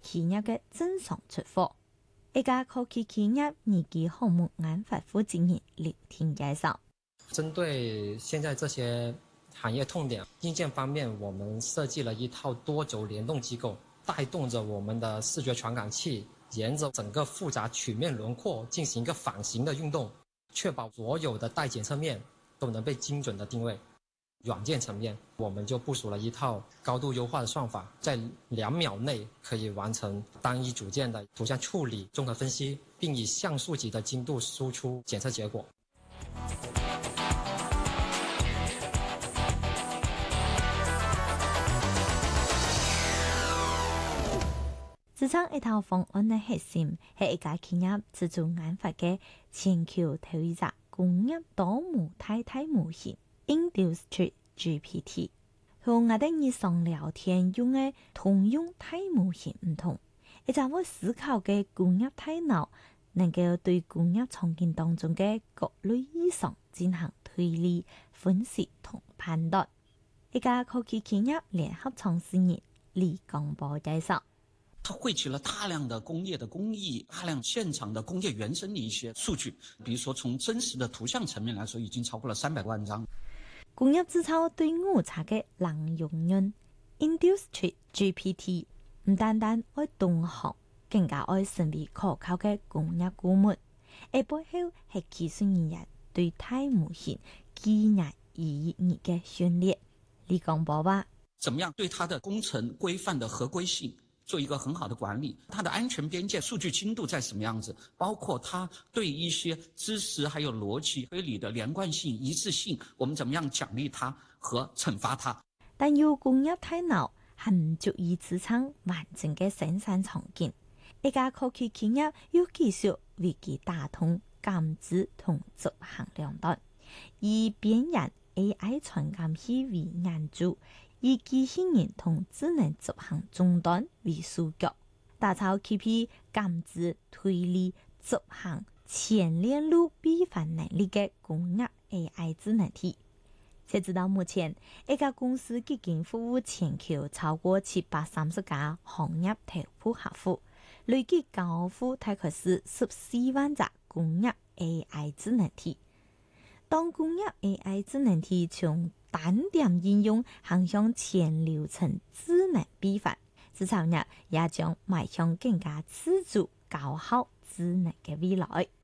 企業嘅正常出貨。一家科技企業研究項目研發負責人劉天介紹， 針對現在這些行業痛點，硬件方面我們設計了一套多軸聯動機構，帶動着我們的視覺傳感器沿着整個複雜曲面輪廓進行一個反形的運動，確保所有的待檢測面都能被精準的定位。軟件層面，我們就部署了一套高度優化的算法，在2秒內可以完成單一組件的圖像處理、綜合分析，並以像素級的精度輸出檢測結果。 自創一套方案的核心係一家企業自主研發嘅全球頭一隻工業多模態模型 Industry GPT， 同我哋日常聊天用嘅通用大模型唔同，一隻會思考嘅工業大腦能夠對工業場景當中嘅各類異常進行推理、分析同判斷。一家科技企業聯合創始人李剛博介紹。 它匯集了大量的工業的工藝，大量現場的工業原生的一些數據，比如說從真實的圖像層面來說，已經超過了300萬張。 工業製造對誤差嘅能容忍 Industry GPT 唔單單愛動學，更加愛神秘可靠嘅工業顧問，而背後係技術人員對大模型技藝意義嘅訓練。李剛博話： 怎麼樣對它的工程規範的合規性做一個很好的管理，它的安全邊界、數據精度在什麼樣子，包括它對一些知識還有邏輯推理的連貫性、一致性，我們怎麼樣獎勵它和懲罰它。 但要工業大腦係唔足以支撐完整嘅生產場景，一家科技企業要技術為其打通感知同執行兩端，以邊緣 AI 傳感器為眼珠，以機器人同智能執行終端為樞紐，打造 KP 感知、推理、執行全鏈路閉環能力嘅工業 AI 智能體。截至到目前，一家公司已經服務全球超過730家行業頭部客戶，累計交付大概是14萬隻工業 AI 智能體。當工業 AI 智能體從單點應用行向全流程智能閉環，製造業也將邁向更加自主高效智能嘅未來。